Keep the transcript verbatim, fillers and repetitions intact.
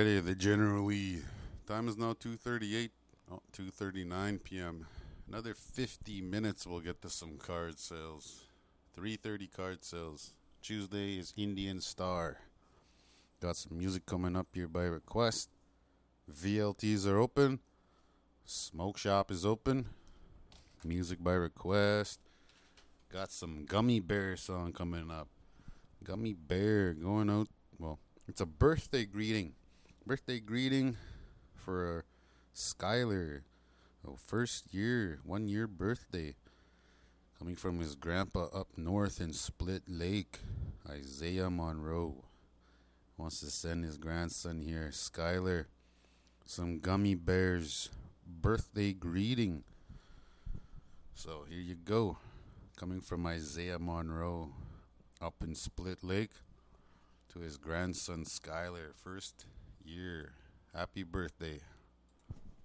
Friday, the generally time is now two thirty-eight, oh, two thirty-nine p.m. Another fifty minutes we'll get to some card sales. three thirty card sales. Tuesday is Indian Star. Got some music coming up here by request. V L Ts are open. Smoke shop is open. Music by request. Got some Gummy Bear song coming up. Gummy Bear going out. Well, it's a birthday greeting. Birthday greeting for Skyler. Oh, first year, one year birthday. Coming from his grandpa up north in Split Lake, Isaiah Monroe. Wants to send his grandson here, Skyler, some Gummy Bears birthday greeting. So here you go. Coming from Isaiah Monroe up in Split Lake to his grandson Skyler, first year. Happy birthday.